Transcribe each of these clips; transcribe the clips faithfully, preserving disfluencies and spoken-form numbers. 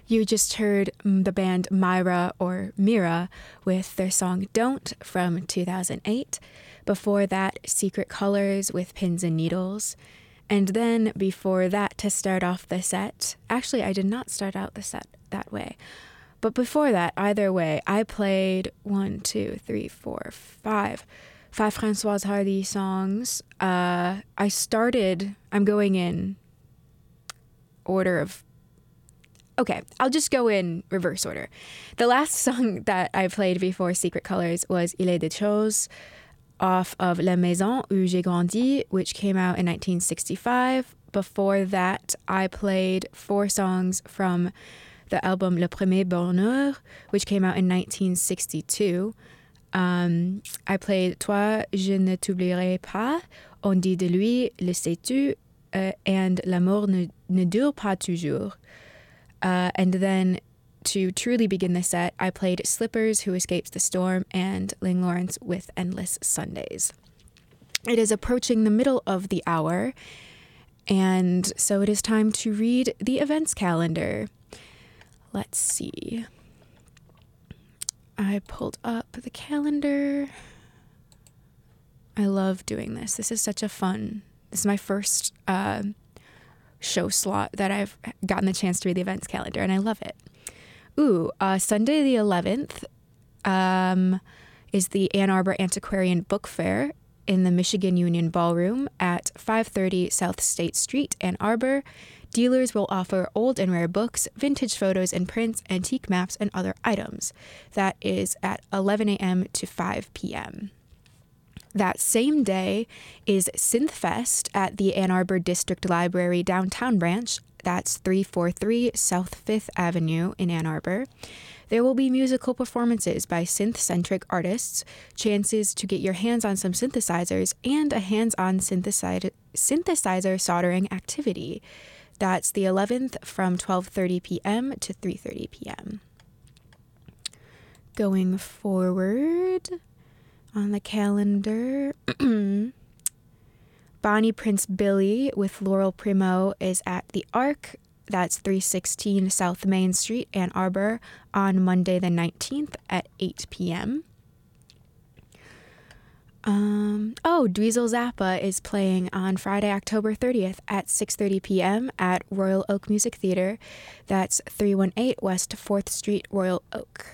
You just heard mm, the band Myra or Mira with their song Don't from two thousand eight. Before that, Secret Colors with Pins and Needles. And then before that, to start off the set, actually, I did not start out the set that way. But before that, either way, I played one, two, three, four, five, five Françoise Hardy songs. Uh, I started, I'm going in order of, okay, I'll just go in reverse order. The last song that I played before Secret Colors was Il est des choses off of La Maison où j'ai grandi, which came out in nineteen sixty-five. Before that, I played four songs from the album Le Premier Bonheur, which came out in nineteen sixty-two. Um, I played Toi, je ne t'oublierai pas, On dit de lui, Le sais-tu, uh, and L'amour ne, ne dure pas toujours. Uh, and then to truly begin the set, I played Slippers, Who Escapes the Storm, and Ling Lawrence with Endless Sundays. It is approaching the middle of the hour, and so it is time to read the events calendar. Let's see. I pulled up the calendar. I love doing this. This is such a fun, this is my first uh, show slot that I've gotten the chance to read the events calendar, and I love it. Ooh, uh, Sunday the eleventh um, is the Ann Arbor Antiquarian Book Fair in the Michigan Union Ballroom at five thirty South State Street, Ann Arbor. Dealers will offer old and rare books, vintage photos and prints, antique maps, and other items. That is at eleven a.m. to five p.m. That same day is SynthFest at the Ann Arbor District Library Downtown Branch. That's three forty-three South fifth Avenue in Ann Arbor. There will be musical performances by synth-centric artists, chances to get your hands on some synthesizers, and a hands-on synthesizer, synthesizer soldering activity. That's the eleventh from twelve thirty p.m. to three thirty p.m. Going forward on the calendar, Bonnie Prince Billy with Laurel Primo is at the Arc. That's three sixteen South Main Street, Ann Arbor, on Monday the nineteenth at eight p.m. Um, oh, Dweezil Zappa is playing on Friday, October thirtieth at six thirty p.m. at Royal Oak Music Theater. That's three eighteen West fourth Street, Royal Oak.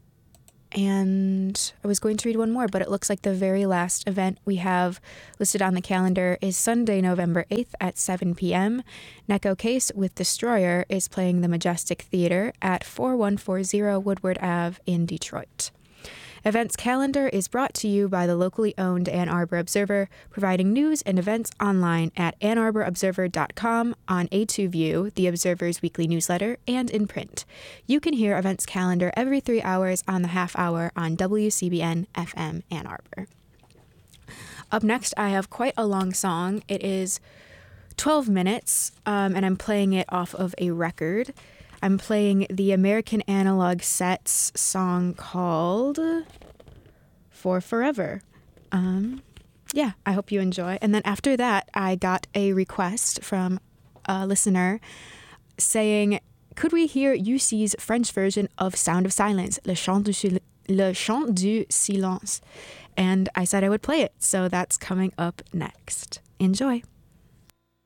And I was going to read one more, but it looks like the very last event we have listed on the calendar is Sunday, November eighth at seven p.m. Necco Case with Destroyer is playing the Majestic Theater at forty-one forty Woodward Avenue in Detroit. Events calendar is brought to you by the locally owned Ann Arbor Observer, providing news and events online at ann arbor observer dot com, on A two View, the Observer's weekly newsletter, and in print. You can hear events calendar every three hours on the half hour on W C B N F M Ann Arbor. Up next, I have quite a long song. It is twelve minutes, um, and I'm playing it off of a record. I'm playing the American Analog Sets song called For Forever. Um, yeah, I hope you enjoy. And then after that, I got a request from a listener saying, could we hear U C's French version of Sound of Silence, Le Chant du, Sil- Le Chant du Silence? And I said I would play it, so that's coming up next. Enjoy.